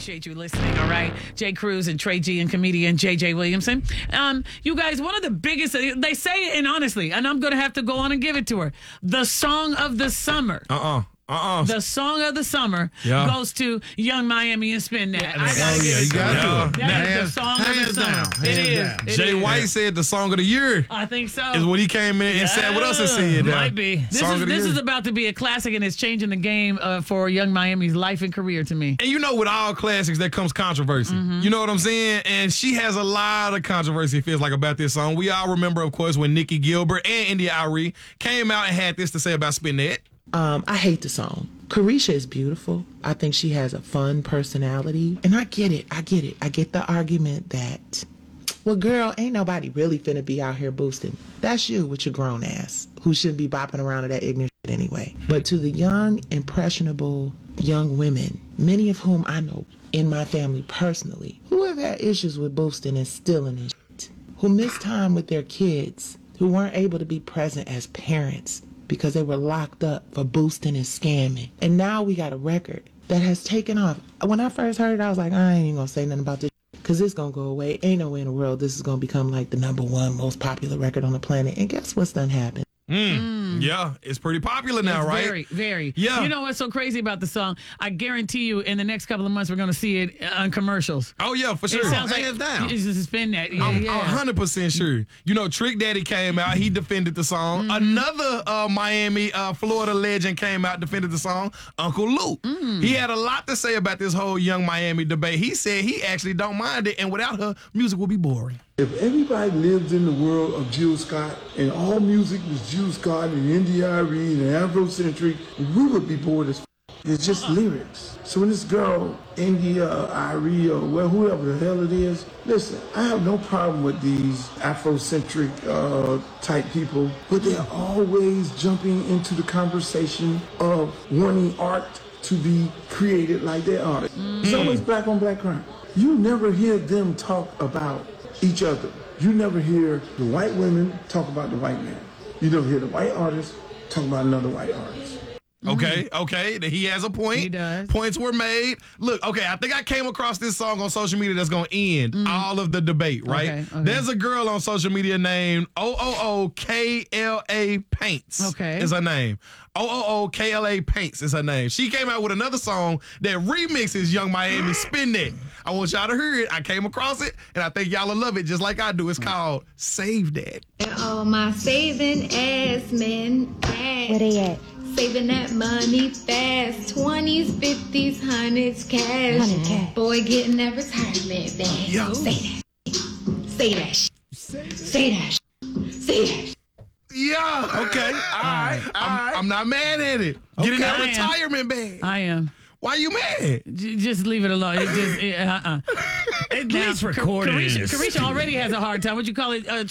appreciate you listening, all right? Jay Cruz and Trey G and comedian J.J. Williamson. You guys, one of the biggest, they say it, and honestly, and I'm going to have to go on and give it to her, the song of the summer. The song of the summer goes to Young Miami and Spin That. You got to. That is the song of the summer. It is. Jay White said the song of the year. I think so. Is when he came in and said what else and said. Might be. This is about to be a classic, and it's changing the game for Young Miami's life and career to me. And you know, with all classics, there comes controversy. You know what I'm saying? And she has a lot of controversy, it feels like, about this song. We all remember, of course, when Nikki Gilbert and India Arie came out and had this to say about Spin That. I hate the song. Carisha is beautiful. I think she has a fun personality. And I get it. I get the argument that, well, girl, ain't nobody really finna be out here boosting. That's you with your grown ass, who shouldn't be bopping around to that ignorant shit anyway. But to the young, impressionable young women, many of whom I know in my family personally, who have had issues with boosting and stealing and shit, who miss time with their kids, who weren't able to be present as parents, because they were locked up for boosting and scamming. And now we got a record that has taken off. When I first heard it, I was like, I ain't even gonna say nothing about this because it's gonna go away. Ain't no way in the world this is gonna become like the #1 most popular record on the planet. And guess what's done happened? Yeah, it's pretty popular now, right? Very, very. Yeah. You know what's so crazy about the song? I guarantee you in the next couple of months we're going to see it on commercials. Oh, yeah, for sure. It sounds like hands down. it's just Spin That. I'm 100% sure. You know, Trick Daddy came out. He defended the song. Another Miami, Florida legend came out, defended the song, Uncle Luke. He had a lot to say about this whole Young Miami debate. He said he actually don't mind it, and without her, music will be boring. If everybody lived in the world of Jill Scott and all music was Jill Scott and India Arie and Afrocentric, we would be bored as f***. It's just lyrics. So when this girl, India Arie or whoever the hell it is, listen, I have no problem with these Afrocentric type people, but they're always jumping into the conversation of wanting art to be created like their art. It's always black on black crime. You never hear them talk about each other. You never hear the white women talk about the white man. You never hear the white artist talk about another white artist. Okay, he has a point. He does. Points were made. Look, okay, I think I came across this song on social media that's going to end all of the debate, right? Okay. There's a girl on social media named OOOKLA Paints. Okay. Is her name. OOOKLA Paints is her name. She came out with another song that remixes Young Miami Spin That. I want y'all to hear it. I came across it, and I think y'all will love it just like I do. It's called Save That. And all my saving ass men. Where they at? Saving that money fast. 20s, 50s, 100s cash. 100 cash. Boy, getting that retirement bag. Yo. Say that. Say that. Say that. Say that. Yeah. Okay. All right. I'm not mad at it. Getting that I am. retirement bag. I am. Why you mad? Just leave it alone. It just, At least record it. Carisha already has a hard time. What you call it?